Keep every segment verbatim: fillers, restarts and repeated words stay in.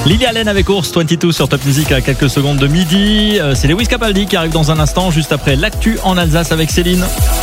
Lily Allen avec Ours vingt-deux sur Top Music à quelques secondes de midi. C'est Lewis Capaldi qui arrive dans un instant, juste après l'actu en Alsace avec Céline.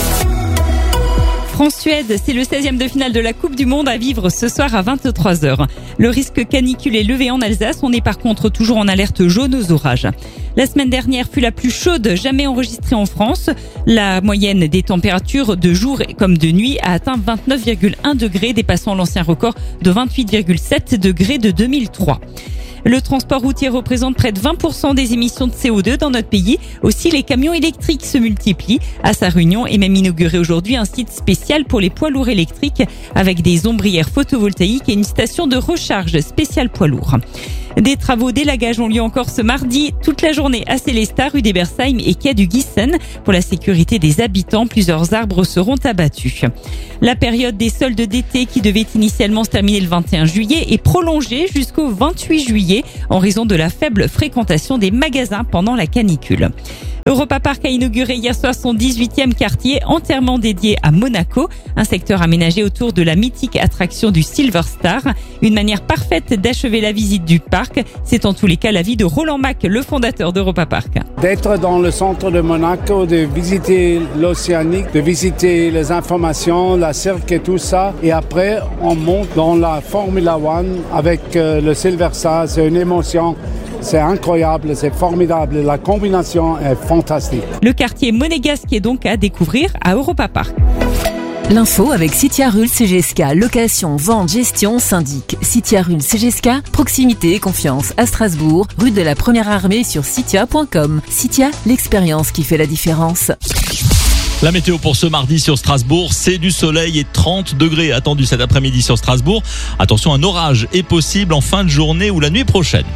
France-Suède, c'est le seizième de finale de la Coupe du Monde à vivre ce soir à vingt-trois heures. Le risque canicule est levé en Alsace, on est par contre toujours en alerte jaune aux orages. La semaine dernière fut la plus chaude jamais enregistrée en France. La moyenne des températures de jour comme de nuit a atteint vingt-neuf virgule un degrés, dépassant l'ancien record de vingt-huit virgule sept degrés de deux mille trois. Le transport routier représente près de vingt pour cent des émissions de C O deux dans notre pays. Aussi, les camions électriques se multiplient. À Sa Réunion est même inauguré aujourd'hui un site spécial pour les poids lourds électriques avec des ombrières photovoltaïques et une station de recharge spéciale poids lourds. Des travaux d'élagage ont lieu encore ce mardi, toute la journée à Célestat, rue d'Ebersheim et quai du Giessen. Pour la sécurité des habitants, plusieurs arbres seront abattus. La période des soldes d'été qui devait initialement se terminer le vingt et un juillet est prolongée jusqu'au vingt-huit juillet en raison de la faible fréquentation des magasins pendant la canicule. Europa Park a inauguré hier soir son dix-huitième quartier entièrement dédié à Monaco, un secteur aménagé autour de la mythique attraction du Silver Star. Une manière parfaite d'achever la visite du parc. C'est en tous les cas l'avis de Roland Mack, le fondateur d'Europa Park. D'être dans le centre de Monaco, de visiter l'Océanique, de visiter les informations, la cirque et tout ça. Et après, on monte dans la Formula One avec euh, le Silver Star. C'est une émotion. C'est incroyable, c'est formidable. La combinaison est fantastique. Le quartier monégasque est donc à découvrir à Europa Park. L'info avec Citia Rul C G S K, location, vente, gestion, syndic. Citia Rul C G S K, proximité et confiance à Strasbourg, rue de la Première Armée sur citia point com. Citia, l'expérience qui fait la différence. La météo pour ce mardi sur Strasbourg, c'est du soleil et trente degrés attendus cet après-midi sur Strasbourg. Attention, un orage est possible en fin de journée ou la nuit prochaine.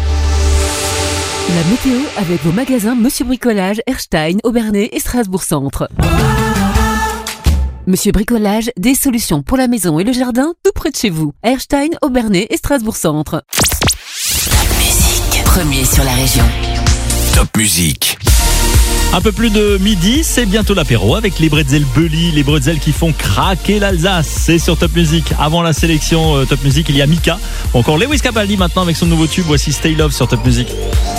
La météo avec vos magasins Monsieur Bricolage, Erstein, Aubernais et Strasbourg Centre. Monsieur Bricolage, des solutions pour la maison et le jardin tout près de chez vous. Erstein, Aubernais et Strasbourg Centre. Top Music, premier sur la région. Top Music. Un peu plus de midi, c'est bientôt l'apéro avec les bretzels Bully, les bretzels qui font craquer l'Alsace. C'est sur Top Music. Avant la sélection euh, Top Music, il y a Mika. Encore Lewis Capaldi maintenant avec son nouveau tube. Voici Stay Love sur Top Music.